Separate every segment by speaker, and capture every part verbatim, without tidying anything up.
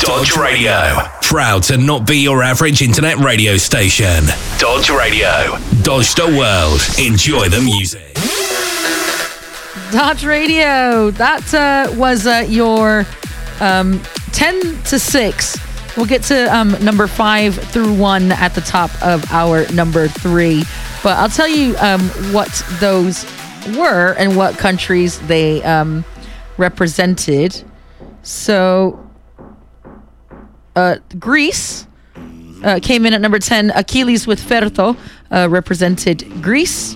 Speaker 1: Dodge Radio. Proud to not be your average internet radio station. Dodge Radio. Dodge the world. Enjoy the music.
Speaker 2: Dodge Radio. That uh, was uh, your um, ten to six. We'll get to um, number five through one at the top of our number three. But I'll tell you um, what those were and what countries they um, represented. So, uh, Greece uh, came in at number ten. Achilles with Ferto uh, represented Greece.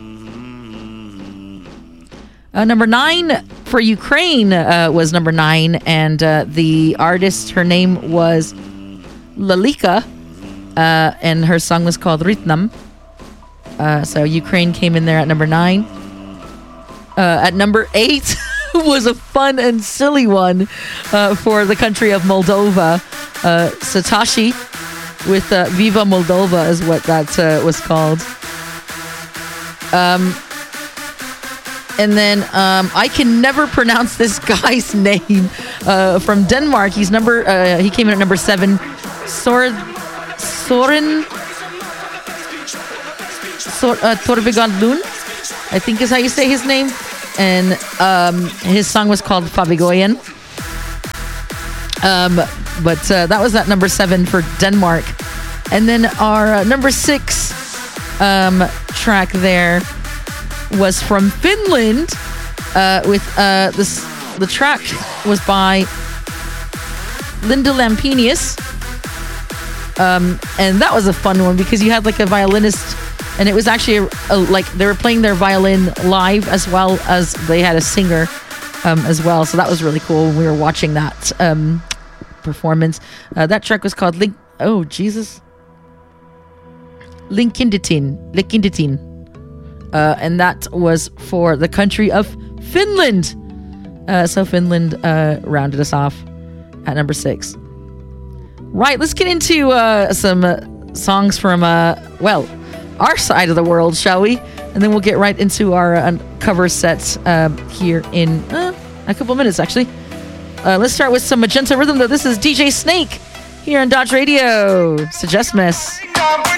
Speaker 2: Uh, number nine for Ukraine uh, was number nine, and uh, the artist, her name was Lalika, uh, and her song was called Rytnam. Uh, so Ukraine came in there at number nine. Uh, at number eight was a fun and silly one uh, for the country of Moldova. Uh, Satoshi with uh, Viva Moldova is what that uh, was called. Um, and then um, I can never pronounce this guy's name uh, from Denmark. He's number. Uh, he came in at number seven. Sor Soren Sor uh, Torvegard Lund, I think is how you say his name. And um, his song was called Favigoyen. Um, but uh, that was at number seven for Denmark. And then our uh, number six um, track there was from Finland. Uh, with uh, this, the track was by Linda Lampenius. Um, and that was a fun one because you had like a violinist. And it was actually a, a, like they were playing their violin live as well as they had a singer um, as well. So that was really cool when we were watching that um, performance. Uh, that track was called Link. Oh, Jesus. Linkinditin. Linkinditin. Uh, and that was for the country of Finland. Uh, so Finland uh, rounded us off at number six. Right, let's get into uh, some uh, songs from, uh, well, our side of the world, shall we? And then we'll get right into our uh, cover sets uh, here in uh, a couple of minutes, actually. Uh, let's start with some Magenta Rhythm, though. This is D J Snake here on Dodge Radio. Suggest Mess.